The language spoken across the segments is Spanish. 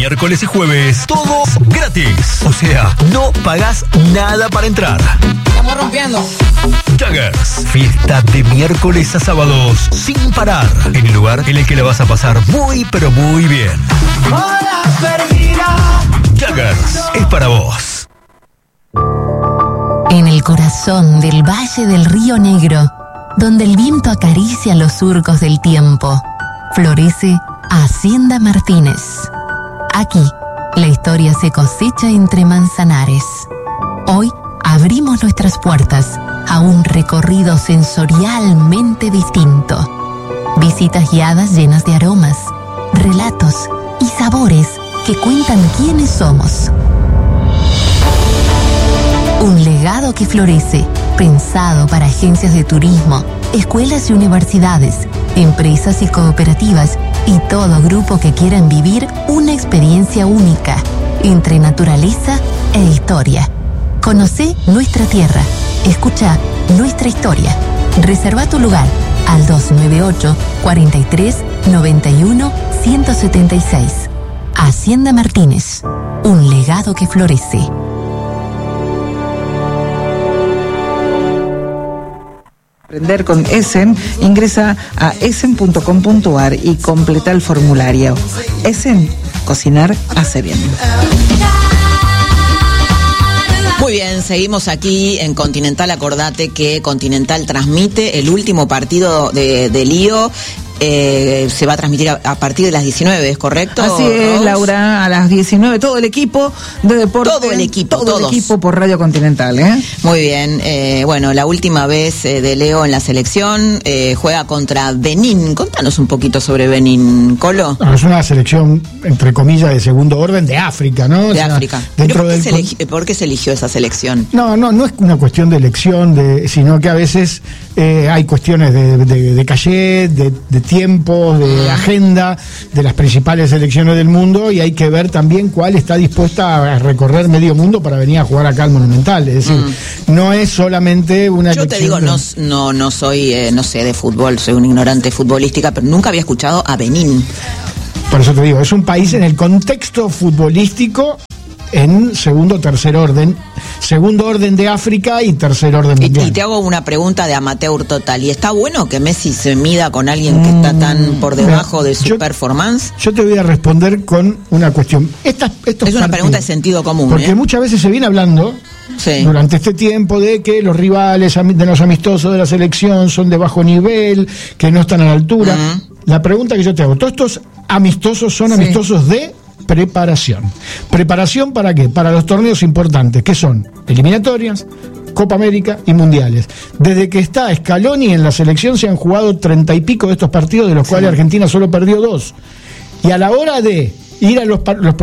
miércoles y jueves, todo gratis. O sea, no pagás nada para entrar. Estamos rompiendo. Jaggers, fiesta de miércoles a sábados, sin parar. En el lugar en el que la vas a pasar muy, pero muy bien. Hola, perdida. Jaggers, es para vos. En el corazón del Valle del Río Negro, donde el viento acaricia los surcos del tiempo, florece Hacienda Martínez. Aquí, la historia se cosecha entre manzanares. Hoy abrimos nuestras puertas a un recorrido sensorialmente distinto. Visitas guiadas llenas de aromas, relatos y sabores que cuentan quiénes somos. Un legado que florece, pensado para agencias de turismo, escuelas y universidades, empresas y cooperativas y todo grupo que quieran vivir una experiencia única entre naturaleza e historia. Conocé nuestra tierra, escucha nuestra historia. Reserva tu lugar al 298 43 91 176. Hacienda Martínez, un legado que florece. Aprender con Essen, ingresa a essen.com.ar y completa el formulario. Essen, cocinar hace bien. Muy bien, seguimos aquí en Continental. Acordate que Continental transmite el último partido de Lío. Se va a transmitir a partir de las 19, ¿es correcto? Así es, Rose? Laura, a las 19, todo el equipo de deporte. Todo el equipo, todo todos. el equipo por Radio Continental, ¿eh? Muy bien, bueno, la última vez de Leo en la selección, juega contra Benín. Contanos un poquito sobre Benín, Colo. No, es una selección, entre comillas, de segundo orden de África, ¿no? De África. Dentro ¿Por qué se eligió esa selección? No es una cuestión de elección, sino que a veces hay cuestiones de calle, de tiempos, de agenda de las principales selecciones del mundo, y hay que ver también cuál está dispuesta a recorrer medio mundo para venir a jugar acá al Monumental. Es decir, no es solamente una Yo te digo, no soy, no sé de fútbol, soy un ignorante futbolística, pero nunca había escuchado a Benín. Por eso te digo, es un país en el contexto futbolístico en segundo orden de África y tercer orden mundial. Y te hago una pregunta de amateur total. ¿Y está bueno que Messi se mida con alguien que está tan por debajo de su performance? Yo te voy a responder con una cuestión. Es una pregunta de sentido común. Porque muchas veces se viene hablando durante este tiempo de que los rivales de los amistosos de la selección son de bajo nivel, que no están a la altura. La pregunta que yo te hago, ¿todos estos amistosos son amistosos de preparación? ¿Preparación para qué? Para los torneos importantes, que son eliminatorias, Copa América y mundiales. Desde que está Scaloni en la selección se han jugado 30 y pico de estos partidos, de los cuales Argentina solo perdió 2. Y a la hora de ir a los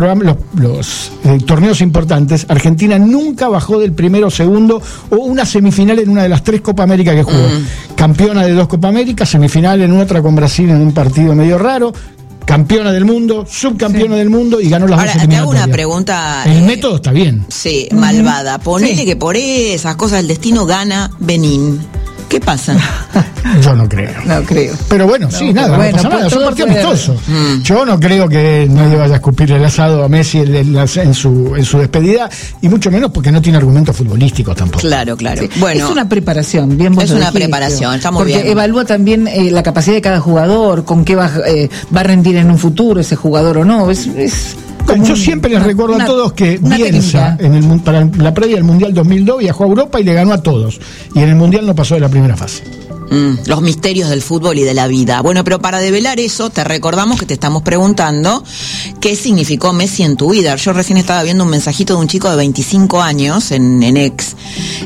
torneos importantes, Argentina nunca bajó del primero o segundo o una semifinal en una de las 3 Copa América que jugó. Campeona de 2 Copa América, semifinal en otra con Brasil en un partido medio raro, campeona del mundo, subcampeona del mundo y ganó las 2 eliminatorias. Ahora, te hago una pregunta. El método está bien. Sí, malvada. Ponele que por esas cosas del destino gana Benín. ¿Qué pasa? Yo no creo. No creo. Pero bueno, no, no pasa nada, es un partido amistoso. Yo no creo que no le vaya a escupir el asado a Messi en su despedida, y mucho menos porque no tiene argumentos futbolísticos tampoco. Claro. Sí. Bueno, es una preparación, bien vos es lo una dijiste, preparación, está muy porque bien. Evalúa también la capacidad de cada jugador, con qué va a rendir en un futuro ese jugador o no. Yo siempre les recuerdo a todos que Bielsa, para la previa del Mundial 2002, viajó a Europa y le ganó a todos. Y en el Mundial no pasó de la primera fase. Los misterios del fútbol y de la vida. Bueno, pero para develar eso, te recordamos que te estamos preguntando qué significó Messi en tu vida. Yo recién estaba viendo un mensajito de un chico de 25 años en X.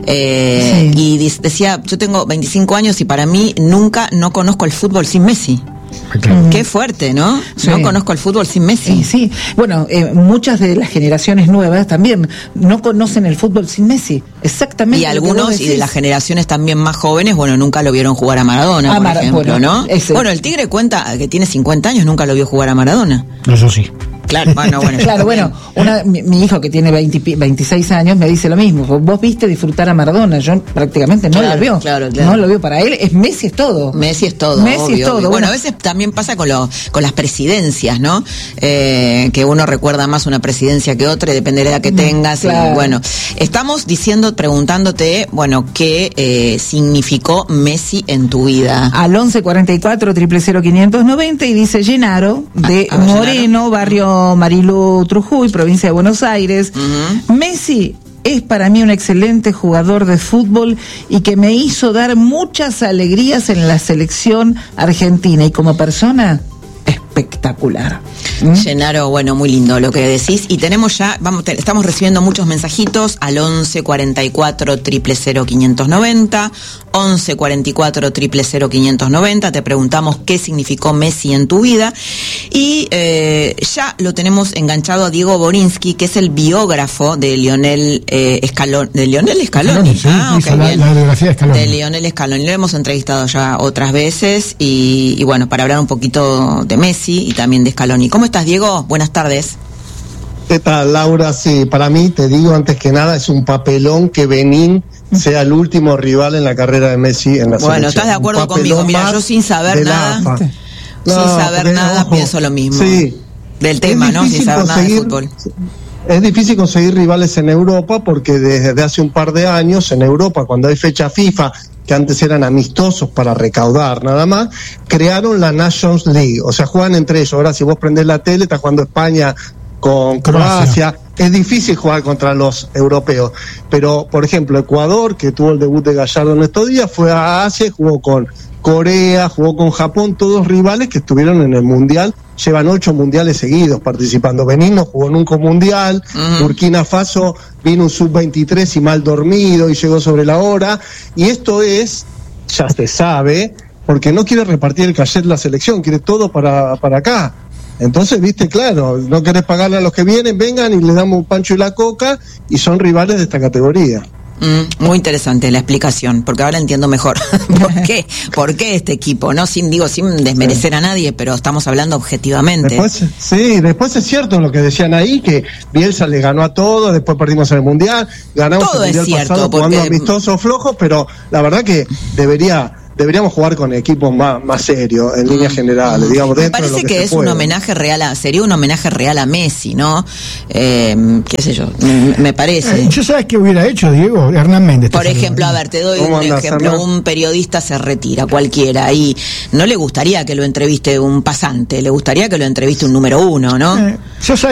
Y decía, yo tengo 25 años y para mí no conozco el fútbol sin Messi. Claro. Qué fuerte, ¿no? Sí. No conozco el fútbol sin Messi. Sí. Bueno, muchas de las generaciones nuevas también no conocen el fútbol sin Messi. Exactamente. Y algunos, y de las generaciones también más jóvenes, bueno, nunca lo vieron jugar a Maradona, por ejemplo, ¿no? Bueno, el Tigre cuenta que tiene 50 años, nunca lo vio jugar a Maradona. Eso sí. Claro, bueno. Claro, bueno, mi hijo que tiene 26 años me dice lo mismo. Vos viste disfrutar a Maradona, yo prácticamente no lo veo. Claro. No lo veo, para él Messi es todo. Messi es todo. Obvio. Bueno, a veces también pasa con las presidencias, ¿no? Que uno recuerda más una presidencia que otra y depende de la que tengas. Claro. Y bueno, estamos preguntándote, ¿qué significó Messi en tu vida? Al 1144 000 590 y dice Llenaro de Moreno, Llenaro. barrio Marilú Trujuy, provincia de Buenos Aires. Messi es para mí un excelente jugador de fútbol y que me hizo dar muchas alegrías en la selección argentina, y como persona espectacular. Llenaro, muy lindo lo que decís. Y tenemos ya, estamos recibiendo muchos mensajitos al 11 44 000 590, 11 44 000 590. Te preguntamos qué significó Messi en tu vida. Y ya lo tenemos enganchado a Diego Borinsky, que es el biógrafo de Lionel Scaloni. ¿De Lionel Scaloni? Sí, bien. la biografía de Scaloni. De Lionel Scaloni. Lo hemos entrevistado ya otras veces y para hablar un poquito de Messi y también de Scaloni. ¿Cómo estás, Diego? Buenas tardes. ¿Qué tal, Laura? Sí, para mí, te digo antes que nada, es un papelón que Benín sea el último rival en la carrera de Messi en la selección. Bueno, ¿estás de acuerdo conmigo? Mira, yo sin saber nada, pienso lo mismo. Sí. Del tema, ¿no? Sin saber nada de fútbol. Es difícil conseguir rivales en Europa porque desde hace un par de años en Europa, cuando hay fecha FIFA, que antes eran amistosos para recaudar nada más, crearon la Nations League, o sea, juegan entre ellos. Ahora si vos prendés la tele, está jugando España con Croacia. Es difícil jugar contra los europeos, pero por ejemplo Ecuador, que tuvo el debut de Gallardo en estos días, fue a Asia y jugó con Corea, jugó con Japón, todos rivales que estuvieron en el Mundial. Llevan 8 mundiales seguidos participando. Benín no jugó nunca un mundial. Burkina Faso vino un sub-23 y mal dormido y llegó sobre la hora. Y esto es, ya se sabe, porque no quiere repartir el cachet de la selección, quiere todo para acá. Entonces, viste, claro, no querés pagarle a los que vienen, vengan y les damos un pancho y la coca, y son rivales de esta categoría. Muy interesante la explicación, porque ahora entiendo mejor por qué este equipo, ¿no? Sin desmerecer a nadie, pero estamos hablando objetivamente. Después es cierto lo que decían ahí, que Bielsa le ganó a todos, después perdimos en el Mundial, ganamos todo el Mundial pasado jugando amistosos flojos, pero la verdad que deberíamos jugar con equipos más serios, en líneas generales, digamos. Me parece que es un homenaje real sería un homenaje real a Messi, ¿no? Qué sé yo, me parece. ¿Yo sabes qué hubiera hecho, Diego? Hernán Méndez. Por ejemplo, a ver, te doy un ejemplo. Hernán? Un periodista se retira, cualquiera, y no le gustaría que lo entreviste un pasante, le gustaría que lo entreviste un número 1, ¿no? Yo